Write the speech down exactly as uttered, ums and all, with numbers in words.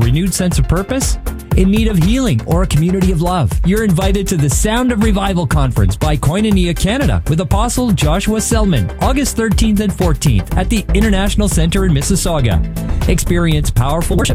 renewed sense of purpose? In need of healing or a community of love? You're invited to the Sound of Revival Conference by Koinonia Canada with Apostle Joshua Selman, August thirteenth and fourteenth at the International Centre in Mississauga. Experience powerful worship,